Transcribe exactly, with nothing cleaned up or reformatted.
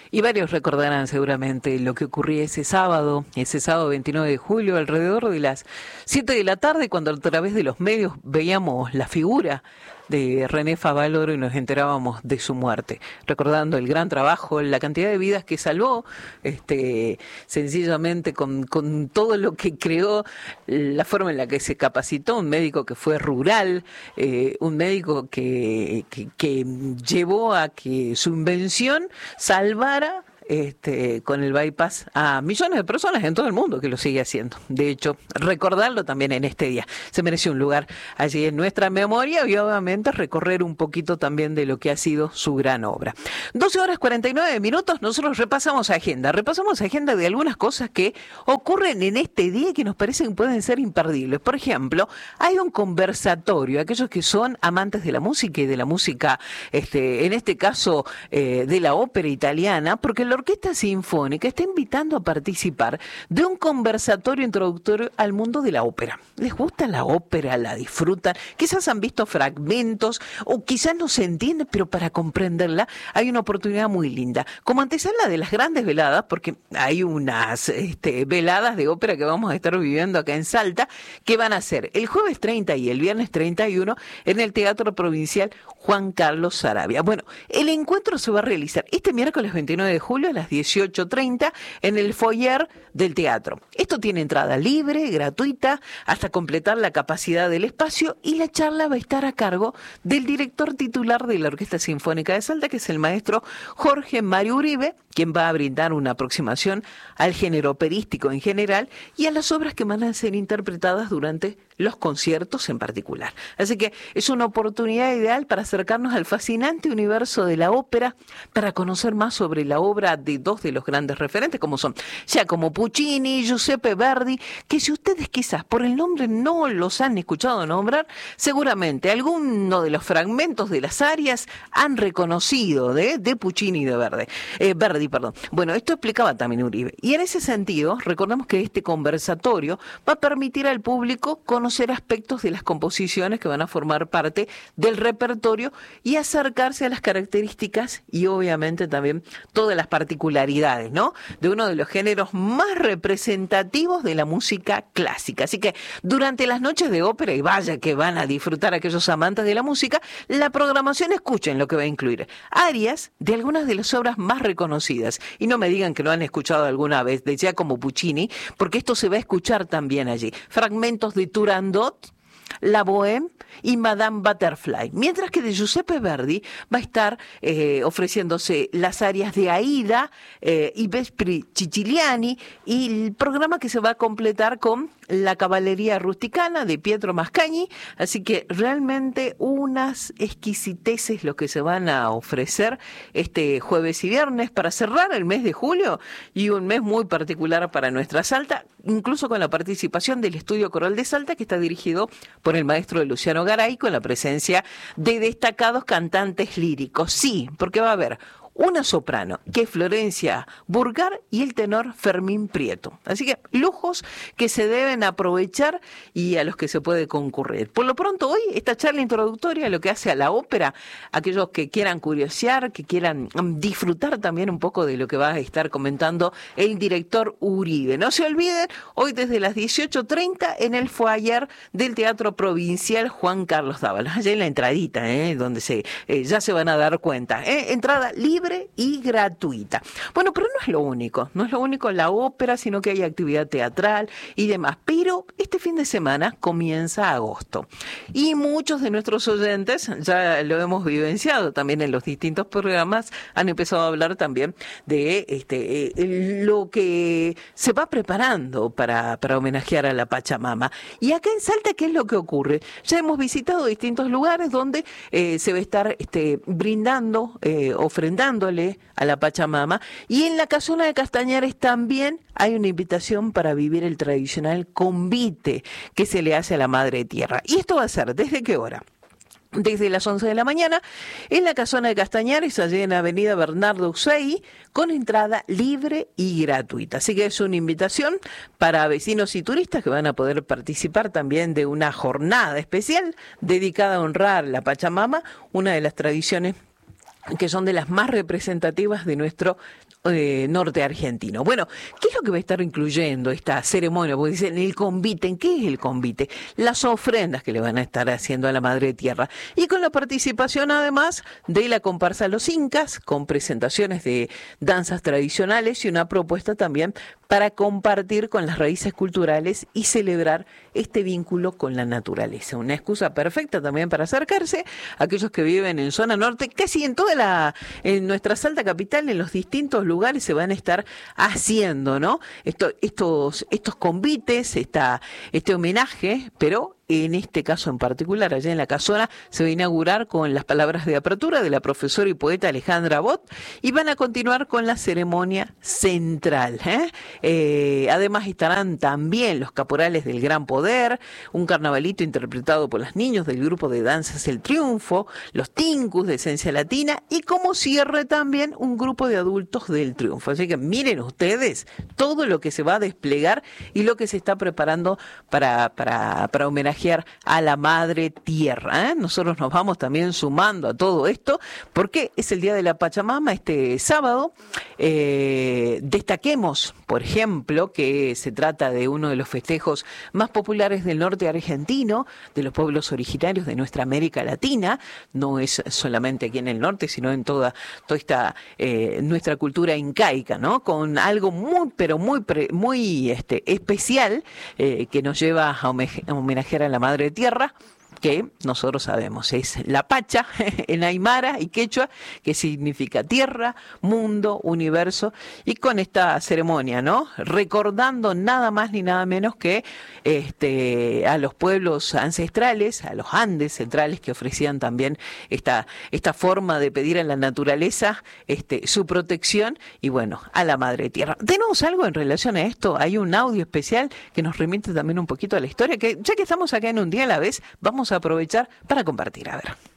Y varios recordarán seguramente lo que ocurría ese sábado, ese sábado veintinueve de julio, alrededor de las siete de la tarde, cuando a través de los medios veíamos la figura de René Favaloro y nos enterábamos de su muerte, recordando el gran trabajo, la cantidad de vidas que salvó, este, sencillamente con, con todo lo que creó, la forma en la que se capacitó, un médico que fue rural, eh, un médico que, que, que llevó a que su invención salvara Este, con el bypass a millones de personas en todo el mundo, que lo sigue haciendo. De hecho, recordarlo también en este día. Se merece un lugar allí en nuestra memoria y obviamente recorrer un poquito también de lo que ha sido su gran obra. doce horas cuarenta y nueve minutos, nosotros repasamos agenda. Repasamos agenda de algunas cosas que ocurren en este día que nos parecen pueden ser imperdibles. Por ejemplo, hay un conversatorio, aquellos que son amantes de la música y de la música, este, en este caso, eh, de la ópera italiana, porque lo Orquesta Sinfónica está invitando a participar de un conversatorio introductorio al mundo de la ópera. ¿Les gusta la ópera? ¿La disfrutan? Quizás han visto fragmentos o quizás no se entiende, pero para comprenderla hay una oportunidad muy linda. Como antesala de las grandes veladas, porque hay unas este, veladas de ópera que vamos a estar viviendo acá en Salta, que van a ser el jueves treinta y el viernes treinta y uno en el Teatro Provincial Juan Carlos Saravia. Bueno, el encuentro se va a realizar este miércoles veintinueve de julio a las dieciocho treinta en el foyer del teatro. Esto tiene entrada libre, gratuita, hasta completar la capacidad del espacio, y la charla va a estar a cargo del director titular de la Orquesta Sinfónica de Salta, que es el maestro Jorge Mario Uribe, quien va a brindar una aproximación al género operístico en general y a las obras que van a ser interpretadas durante los conciertos en particular. Así que es una oportunidad ideal para acercarnos al fascinante universo de la ópera, para conocer más sobre la obra de dos de los grandes referentes, como son Giacomo Puccini, Giuseppe Verdi, que si ustedes quizás por el nombre no los han escuchado nombrar, seguramente alguno de los fragmentos de las arias han reconocido de, de Puccini y de Verdi. Eh, Verdi, perdón. Bueno, esto explicaba también Uribe. Y en ese sentido, recordemos que este conversatorio va a permitir al público conocer aspectos de las composiciones que van a formar parte del repertorio y acercarse a las características y obviamente también todas las particularidades, ¿no?, de uno de los géneros más representativos de la música clásica. Así que durante las noches de ópera, y vaya que van a disfrutar aquellos amantes de la música, la programación, escuchen lo que va a incluir: arias de algunas de las obras más reconocidas. Y no me digan que no han escuchado alguna vez de Giacomo Puccini, porque esto se va a escuchar también allí. Fragmentos de Turandot, La Bohème y Madame Butterfly, mientras que de Giuseppe Verdi va a estar eh, ofreciéndose las arias de Aida, eh, y Vespri Siciliani, y el programa que se va a completar con La Caballería Rusticana de Pietro Mascagni. Así que realmente unas exquisiteces lo que se van a ofrecer este jueves y viernes para cerrar el mes de julio, y un mes muy particular para nuestra Salta, incluso con la participación del Estudio Coral de Salta, que está dirigido por el maestro Luciano Garay, con la presencia de destacados cantantes líricos. Sí, porque va a haber una soprano, que es Florencia Burgar, y el tenor Fermín Prieto. Así que lujos que se deben aprovechar y a los que se puede concurrir. Por lo pronto, hoy esta charla introductoria, lo que hace a la ópera, aquellos que quieran curiosear, que quieran disfrutar también un poco de lo que va a estar comentando el director Uribe. No se olviden, hoy desde las dieciocho treinta en el foyer del Teatro Provincial Juan Carlos Dávalos. Allá en la entradita, ¿eh? donde se eh, ya se van a dar cuenta. ¿eh? Entrada libre y gratuita. Bueno, pero no es lo único, no es lo único la ópera, sino que hay actividad teatral y demás. Pero este fin de semana comienza agosto y muchos de nuestros oyentes, ya lo hemos vivenciado también en los distintos programas, han empezado a hablar también de este eh, lo que se va preparando para, para homenajear a la Pachamama. Y acá en Salta, ¿qué es lo que ocurre? Ya hemos visitado distintos lugares donde eh, se va a estar este, brindando, eh, ofrendando a la Pachamama, y en la Casona de Castañares también hay una invitación para vivir el tradicional convite que se le hace a la Madre Tierra. ¿Y esto va a ser desde qué hora? Desde las once de la mañana en la Casona de Castañares, allí en Avenida Bernardo Uxey, con entrada libre y gratuita. Así que es una invitación para vecinos y turistas que van a poder participar también de una jornada especial dedicada a honrar la Pachamama, una de las tradiciones que son de las más representativas de nuestro eh, norte argentino. Bueno, ¿qué es lo que va a estar incluyendo esta ceremonia? Porque dicen el convite. ¿En qué es el convite? Las ofrendas que le van a estar haciendo a la Madre Tierra. Y con la participación, además, de la comparsa Los Incas, con presentaciones de danzas tradicionales y una propuesta también para compartir con las raíces culturales y celebrar este vínculo con la naturaleza. Una excusa perfecta también para acercarse a aquellos que viven en zona norte, casi en toda la, en nuestra Salta capital, en los distintos lugares se van a estar haciendo, ¿no? Esto, estos, estos convites, esta, este homenaje, pero en este caso en particular, allá en la Casona, se va a inaugurar con las palabras de apertura de la profesora y poeta Alejandra Bot y van a continuar con la ceremonia central. ¿eh? Eh, además estarán también los caporales del Gran Poder, un carnavalito interpretado por los niños del grupo de danzas El Triunfo, los Tincus de Esencia Latina y como cierre también un grupo de adultos del Triunfo. Así que miren ustedes todo lo que se va a desplegar y lo que se está preparando para, para, para homenajear a la Madre Tierra. ¿eh? Nosotros nos vamos también sumando a todo esto porque es el Día de la Pachamama este sábado. Eh, destaquemos, por ejemplo, que se trata de uno de los festejos más populares del norte argentino, de los pueblos originarios de nuestra América Latina. No es solamente aquí en el norte, sino en toda, toda esta eh, nuestra cultura incaica, ¿no? Con algo muy, pero muy, muy este, especial eh, que nos lleva a homenajear a la Madre Tierra, que nosotros sabemos es la Pacha en aymara y quechua, que significa tierra, mundo, universo, y con esta ceremonia, ¿no? Recordando nada más ni nada menos que este a los pueblos ancestrales, a los Andes centrales que ofrecían también esta esta forma de pedir a la naturaleza este su protección y bueno, a la Madre Tierra. ¿Tenemos algo en relación a esto? Hay un audio especial que nos remite también un poquito a la historia, que ya que estamos acá en Un Día a la Vez, vamos a aprovechar para compartir. A ver.